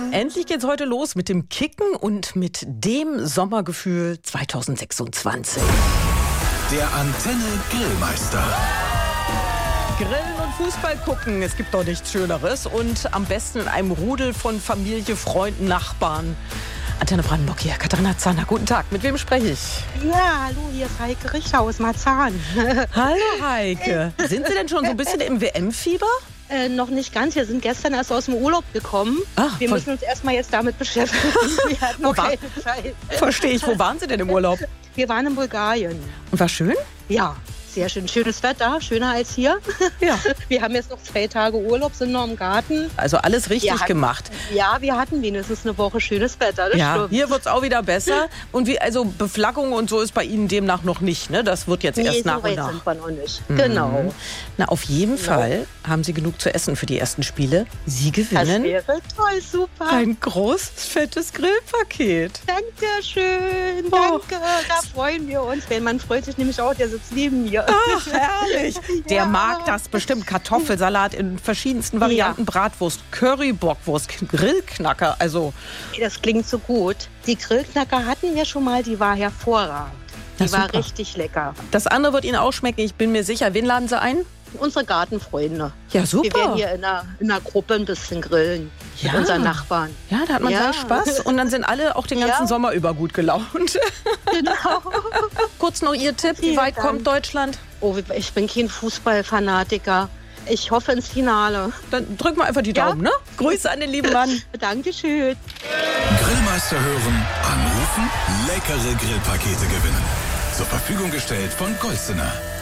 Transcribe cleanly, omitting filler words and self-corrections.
Endlich geht's heute los mit dem Kicken und mit dem Sommergefühl 2026. Der Antenne Grillmeister. Grillen und Fußball gucken, es gibt doch nichts Schöneres. Und am besten in einem Rudel von Familie, Freunden, Nachbarn. Antenne Brandenburg hier, Katharina Zahner. Guten Tag, mit wem spreche ich? Ja, hallo, hier ist Heike Richter aus Marzahn. Hallo Heike. Sind Sie denn schon so ein bisschen im WM-Fieber? Noch nicht ganz, wir sind gestern erst aus dem Urlaub gekommen. Wir müssen uns erstmal jetzt damit beschäftigen. Wir hatten noch keine Zeit. Verstehe ich. Wo waren Sie denn im Urlaub? Wir waren in Bulgarien. Und war schön? Ja, sehr schön. Schönes Wetter, schöner als hier. Ja. Wir haben jetzt noch 2 Tage Urlaub, sind noch im Garten. Also alles richtig gemacht. Ja, wir hatten wenigstens eine Woche schönes Wetter, das stimmt. Hier wird es auch wieder besser. Und also Beflaggung und so ist bei Ihnen demnach noch nicht, ne? Das wird jetzt erst nach und nach. Sind wir noch nicht. Genau. Na, auf jeden Fall haben Sie genug zu essen für die ersten Spiele. Sie gewinnen Das wäre toll, super. ein großes, fettes Grillpaket. Dankeschön, danke. Da freuen wir uns. Mein Mann freut sich nämlich auch, der sitzt neben mir. Ach, herrlich. Der Ja. mag das bestimmt. Kartoffelsalat in verschiedensten Varianten, Bratwurst, Curry-Bockwurst, Grillknacker. Also Das klingt so gut. Die Grillknacker hatten wir schon mal, die war hervorragend. Die Na, war super. richtig lecker. das andere wird Ihnen auch schmecken, ich bin mir sicher. Wen laden Sie ein? Unsere Gartenfreunde. Ja, super. Wir werden hier in einer Gruppe ein bisschen grillen Ja. mit unseren Nachbarn. Ja, da hat man Ja. seinen Spaß und dann sind alle auch den ganzen Ja. Sommer über gut gelaunt. Genau. Kurz noch Ihr Tipp, wie Vielen weit Dank. kommt Deutschland? Oh, ich bin kein Fußballfanatiker. Ich hoffe ins Finale. Dann drücken wir einfach die Ja. Daumen, ne? Grüße an den lieben Mann. Dankeschön. Grillmeister hören, anrufen, leckere Grillpakete gewinnen. Zur Verfügung gestellt von Golsener.